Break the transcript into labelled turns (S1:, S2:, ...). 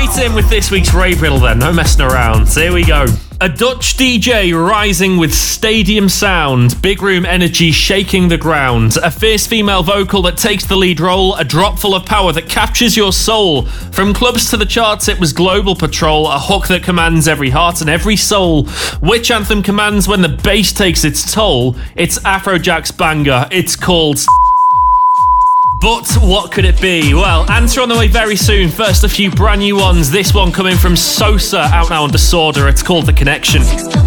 S1: Straight in with this week's rave riddle then, no messing around. Here we go. A Dutch DJ rising with stadium sound, big room energy shaking the ground, a fierce female vocal that takes the lead role, a drop full of power that captures your soul. From clubs to the charts it was Global Patrol, a hook that commands every heart and every soul. Which anthem commands when the bass takes its toll? It's Afrojack's banger, it's called... But what could it be? Well, answer on the way very soon. First, a few brand new ones. This one coming from Sosa, out now on Disorder. It's called The Connection.